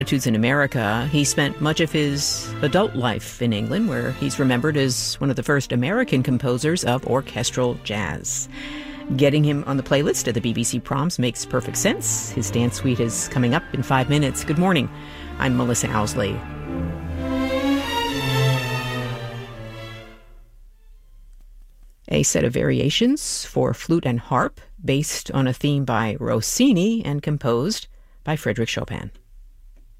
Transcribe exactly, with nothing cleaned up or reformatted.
Attitudes in America. He spent much of his adult life in England, where he's remembered as one of the first American composers of orchestral jazz. Getting him on the playlist of the B B C Proms makes perfect sense. His dance suite is coming up in five minutes. Good morning. I'm Melissa Owsley. A set of variations for flute and harp based on a theme by Rossini and composed by Frédéric Chopin.